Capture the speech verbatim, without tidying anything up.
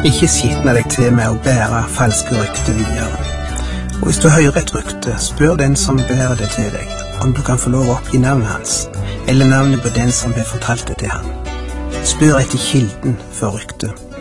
Ikke skitne deg til med å bære falske rykter videre. Og hvis du hører et rykte, spør den som bærer det til deg, om du kan få lov å oppgi navnet hans, eller navnet på den som har fortalt det til han. Spør etter kilden for ryktet.